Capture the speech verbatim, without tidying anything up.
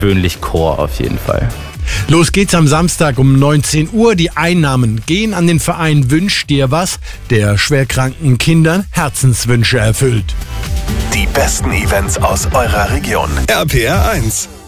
Gewöhnlich Chor auf jeden Fall. Los geht's am Samstag um neunzehn Uhr. Die Einnahmen gehen an den Verein Wünsch dir was, der schwerkranken Kindern Herzenswünsche erfüllt. Die besten Events aus eurer Region. R P R eins.